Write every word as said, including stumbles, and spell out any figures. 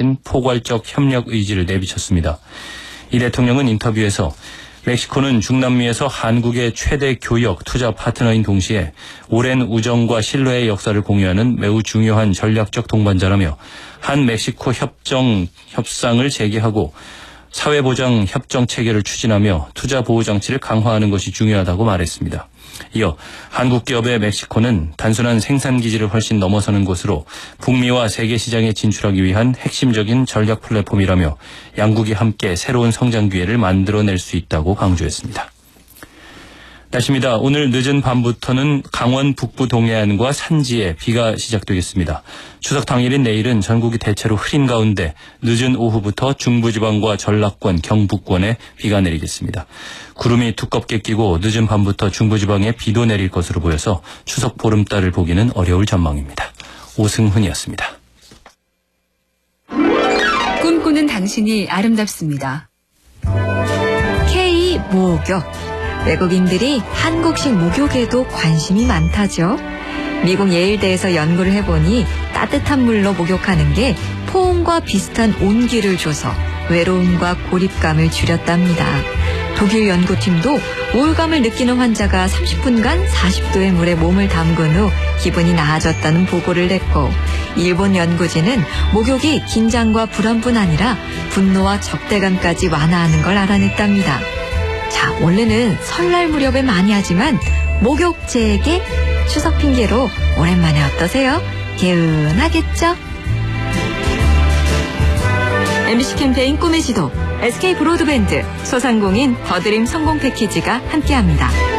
밝힌 포괄적 협력 의지를 내비쳤습니다. 이 대통령은 인터뷰에서 멕시코는 중남미에서 한국의 최대 교역, 투자 파트너인 동시에 오랜 우정과 신뢰의 역사를 공유하는 매우 중요한 전략적 동반자라며 한 멕시코 협정 협상을 재개하고 사회보장 협정 체계를 추진하며 투자 보호 장치를 강화하는 것이 중요하다고 말했습니다. 이어 한국 기업의 멕시코는 단순한 생산 기지를 훨씬 넘어서는 곳으로 북미와 세계 시장에 진출하기 위한 핵심적인 전략 플랫폼이라며 양국이 함께 새로운 성장 기회를 만들어낼 수 있다고 강조했습니다. 날씨입니다. 오늘 늦은 밤부터는 강원 북부 동해안과 산지에 비가 시작되겠습니다. 추석 당일인 내일은 전국이 대체로 흐린 가운데 늦은 오후부터 중부지방과 전라권, 경북권에 비가 내리겠습니다. 구름이 두껍게 끼고 늦은 밤부터 중부지방에 비도 내릴 것으로 보여서 추석 보름달을 보기는 어려울 전망입니다. 오승훈이었습니다. 꿈꾸는 당신이 아름답습니다. K 목욕. 외국인들이 한국식 목욕에도 관심이 많다죠. 미국 예일대에서 연구를 해보니 따뜻한 물로 목욕하는 게 포옹과 비슷한 온기를 줘서 외로움과 고립감을 줄였답니다. 독일 연구팀도 우울감을 느끼는 환자가 삼십 분간 사십 도의 물에 몸을 담근 후 기분이 나아졌다는 보고를 냈고, 일본 연구진은 목욕이 긴장과 불안뿐 아니라 분노와 적대감까지 완화하는 걸 알아냈답니다. 자, 원래는 설날 무렵에 많이 하지만 목욕제에게 추석 핑계로 오랜만에 어떠세요? 개운하겠죠? 엠비씨 캠페인 꿈의 지도, 에스케이 브로드밴드, 소상공인 더드림 성공 패키지가 함께합니다.